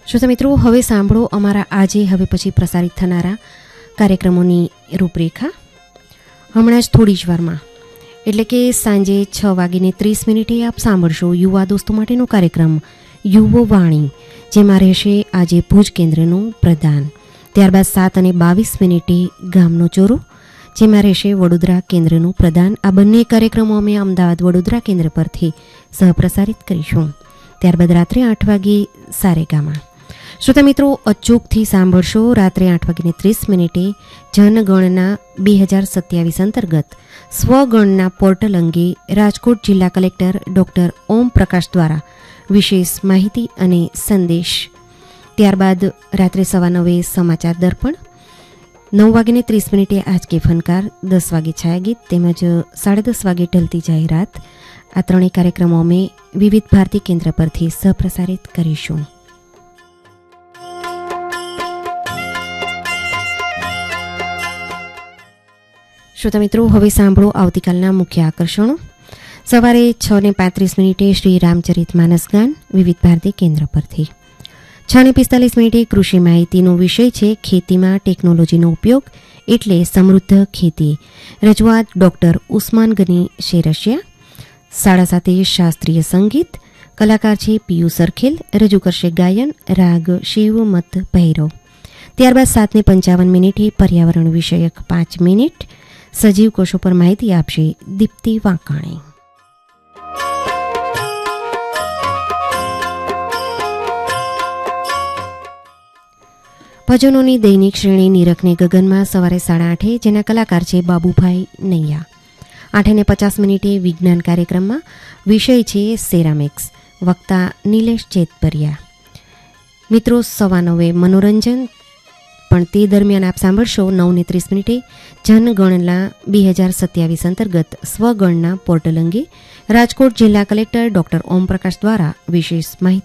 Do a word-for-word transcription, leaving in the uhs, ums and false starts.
શ્રોતા મિત્રો, હવે સાંભળો અમારા આજે હવે પછી પ્રસારિત થનારા કાર્યક્રમોની રૂપરેખા. હમણાં જ થોડી જ વારમાં એટલે કે સાંજે છ વાગીને ત્રીસ મિનિટે આપ સાંભળશો યુવા દોસ્તો માટેનો કાર્યક્રમ યુવો વાણી, જેમાં રહેશે આજે ભુજ કેન્દ્રનું પ્રદાન. ત્યારબાદ સાત અને બાવીસ મિનિટે ગામનો ચોરો, જેમાં રહેશે વડોદરા કેન્દ્રનું પ્રદાન. આ બંને કાર્યક્રમો અમે અમદાવાદ વડોદરા કેન્દ્ર પરથી સહપ્રસારિત કરીશું. ત્યારબાદ રાત્રે આઠ વાગે સારેગામા. શ્રોતા મિત્રો, અચૂકથી સાંભળશો રાત્રે આઠ વાગીને ત્રીસ મિનિટે જનગણના બે હજાર સત્યાવીસ અંતર્ગત સ્વગણના પોર્ટલ અંગે રાજકોટ જિલ્લા કલેક્ટર ડોક્ટર ઓમ પ્રકાશ દ્વારા વિશેષ માહિતી અને સંદેશ. ત્યારબાદ રાત્રે સવા નવે સમાચાર દર્પણ, નવ વાગીને ત્રીસ મિનિટે આજ કે ફનકાર, દસ વાગે છાયાગીત તેમજ સાડા દસ વાગે ઢલતી જાહેરાત. આ ત્રણેય કાર્યક્રમો અમે વિવિધ ભારતી કેન્દ્ર પરથી સહપ્રસારિત કરીશું. શ્રોતા મિત્રો, હવે સાંભળો આવતીકાલના મુખ્ય આકર્ષણો. સવારે છ ને પાંત્રીસ મિનિટે શ્રી રામચરિત માનસ ગાન વિવિધ ભારતી કેન્દ્ર પરથી. છ ને પિસ્તાલીસ મિનિટે કૃષિ માહિતીનો વિષય છે ખેતીમાં ટેકનોલોજીનો ઉપયોગ એટલે સમૃદ્ધ ખેતી. રજૂઆત ડોક્ટર ઉસ્માન ગની શેરશિયા. સાડા સાતે શાસ્ત્રીય સંગીત, કલાકાર છે પીયુ સરખેલ, રજૂ કરશે ગાયન રાગ શિવ મત ભૈરવ. ત્યારબાદ સાત ને પંચાવન મિનિટે પર્યાવરણ વિષયક પાંચ મિનિટ સજીવ કોષો પર માહિતી આપશે દીપ્તિ વાંકાણી. ભજનોની દૈનિક શ્રેણી નિરખને ગગનમાં સવારે સાડા આઠે, જેના કલાકાર છે બાબુભાઈ નૈયા. આઠ ને પચાસ મિનિટે વિજ્ઞાન કાર્યક્રમમાં વિષય છે સેરામિક્સ, વક્તા નિલેશ ચેતપરિયા. મિત્રો, સવા નવે મનોરંજન, પણ તે દરમિયાન આપ સાંભળશો નવ ને ત્રીસ મિનિટે જનગણના બે હજાર સત્યાવીસ અંતર્ગત સ્વગણના પોર્ટલ અંગે રાજકોટ જિલ્લા કલેક્ટર ડોક્ટર ઓમ પ્રકાશ દ્વારા વિશેષ માહિતી